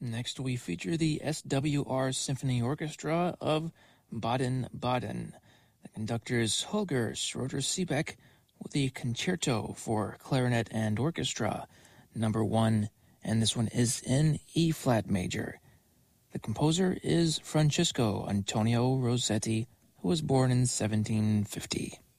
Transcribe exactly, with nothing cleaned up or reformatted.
Next, we feature the S W R Symphony Orchestra of Baden-Baden. The conductor is Holger Schroeder-Siebeck with the Concerto for Clarinet and Orchestra, number one, and this one is in E-flat major. The composer is Francisco Antonio Rossetti, who was born in seventeen fifty.